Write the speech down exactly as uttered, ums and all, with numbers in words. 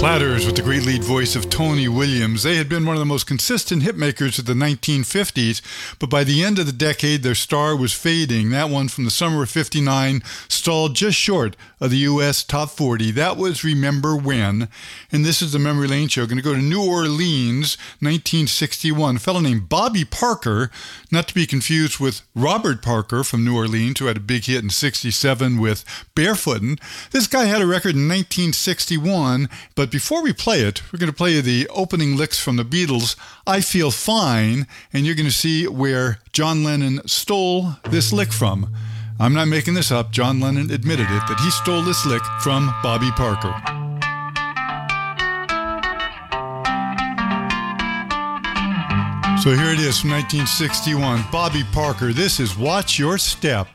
Platters with the great lead voice of Tony Williams. They had been one of the most consistent hitmakers of the nineteen fifties, but by the end of the decade, their star was fading. That one from the summer of fifty-nine stalled just short of the U S Top forty. That was Remember When. And this is the Memory Lane Show. Going to go to New Orleans, nineteen sixty-one. A fellow named Bobby Parker, not to be confused with Robert Parker from New Orleans, who had a big hit in sixty-seven with Barefootin'. This guy had a record in nineteen sixty-one, but before we play it, we're going to play you the opening licks from the Beatles, I Feel Fine, and you're going to see where John Lennon stole this lick from. I'm not making this up. John Lennon admitted it, that he stole this lick from Bobby Parker. So here it is from nineteen sixty-one. Bobby Parker, this is Watch Your Step.